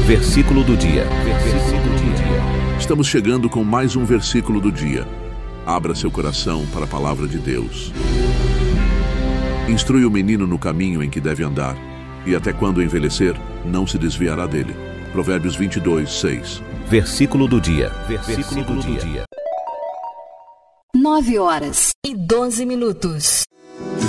Versículo do dia. Estamos chegando com mais um versículo do dia. Abra seu coração para a palavra de Deus. Instrui o menino no caminho em que deve andar, e até quando envelhecer, não se desviará dele. Provérbios 22, 6. Versículo do dia. Versículo do dia. 9h12.